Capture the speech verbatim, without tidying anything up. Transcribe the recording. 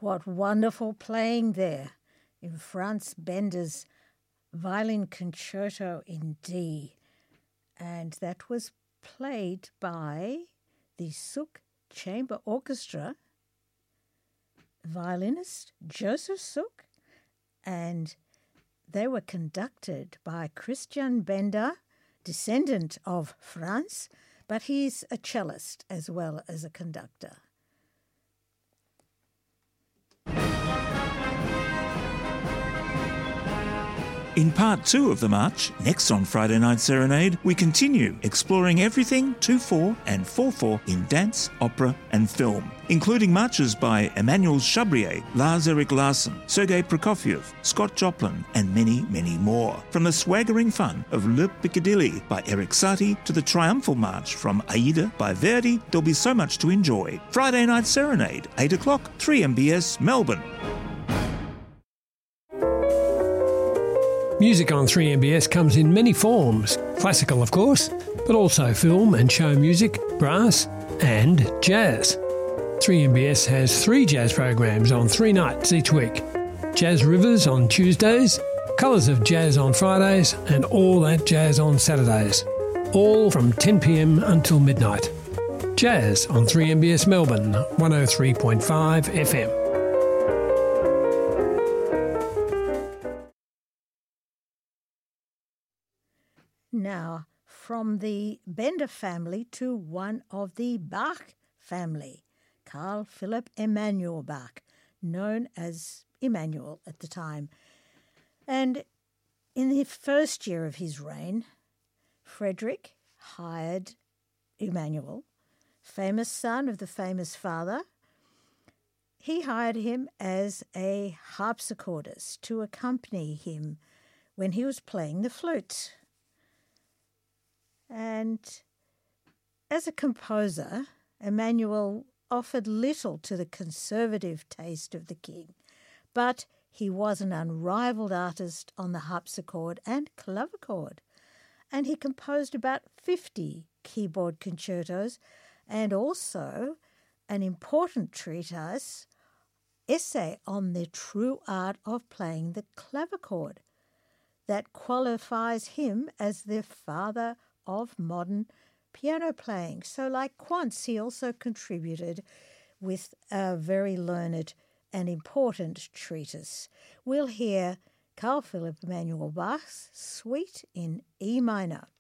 What wonderful playing there in Franz Bender's Violin Concerto in D. And that was played by the Suk Chamber Orchestra, violinist Joseph Suk, and they were conducted by Christian Bender, descendant of Franz, but he's a cellist as well as a conductor. In part two of the march, next on Friday Night Serenade, we continue exploring everything two four and four four in dance, opera and film, including marches by Emmanuel Chabrier, Lars-Erik Larsen, Sergei Prokofiev, Scott Joplin and many, many more. From the swaggering fun of Le Piccadilly by Erik Satie to the triumphal march from Aida by Verdi, there'll be so much to enjoy. Friday Night Serenade, eight o'clock, three M B S, Melbourne. Music on three M B S comes in many forms, classical of course, but also film and show music, brass and jazz. three M B S has three jazz programs on three nights each week. Jazz Rivers on Tuesdays, Colours of Jazz on Fridays and All That Jazz on Saturdays. All from ten p m until midnight. Jazz on three M B S Melbourne, one oh three point five F M. Now, from the Bender family to one of the Bach family, Carl Philipp Emanuel Bach, known as Emmanuel at the time. And in the first year of his reign, Frederick hired Emmanuel, famous son of the famous father. He hired him as a harpsichordist to accompany him when he was playing the flute. And as a composer, Emmanuel offered little to the conservative taste of the king, but he was an unrivalled artist on the harpsichord and clavichord, and he composed about fifty keyboard concertos and also an important treatise, essay on the true art of playing the clavichord, that qualifies him as the father of modern piano playing. So like Quantz, he also contributed with a very learned and important treatise. We'll hear Carl Philipp Emanuel Bach's Suite in E minor.